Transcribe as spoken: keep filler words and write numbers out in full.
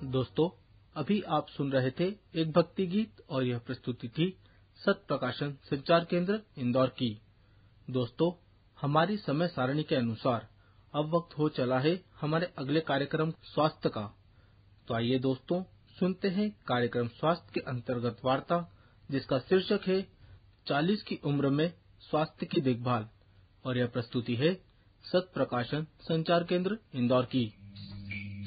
दोस्तों, अभी आप सुन रहे थे एक भक्ति गीत और यह प्रस्तुति थी सत प्रकाशन संचार केंद्र इंदौर की। दोस्तों, हमारी समय सारणी के अनुसार अब वक्त हो चला है हमारे अगले कार्यक्रम स्वास्थ्य का। तो आइए दोस्तों, सुनते हैं कार्यक्रम स्वास्थ्य के अंतर्गत वार्ता, जिसका शीर्षक है चालीस की उम्र में स्वास्थ्य की देखभाल, और यह प्रस्तुति है सत प्रकाशन संचार केंद्र इंदौर की।